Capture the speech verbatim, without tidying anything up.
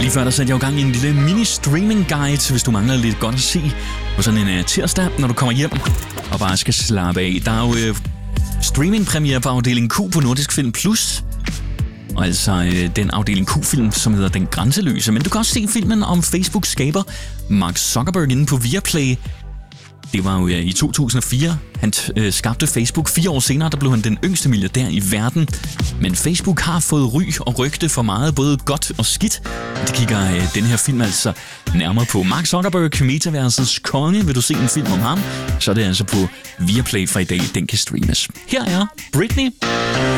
Lige før der satte jeg jo gang i en lille mini-streaming-guide, hvis du mangler lidt godt at se på sådan en uh, tirsdag, når du kommer hjem og bare skal slappe af. Der er jo uh, streaming-premiere på afdeling Q på Nordisk Film Plus, og altså uh, den afdeling Q-film, som hedder Den Grænseløse. Men du kan også se filmen om Facebook-skaber Mark Zuckerberg inde på Viaplay. Det var jo uh, i to tusind og fire, han uh, skabte Facebook. Fire år senere, der blev han den yngste milliardær i verden. Men Facebook har fået ry og rygte for meget, både godt og skidt. Det kigger uh, den her film altså nærmere på. Mark Zuckerberg, metaversets konge. Vil du se en film om ham, så er det altså på Viaplay fra i dag. Den kan streames. Her er Britney.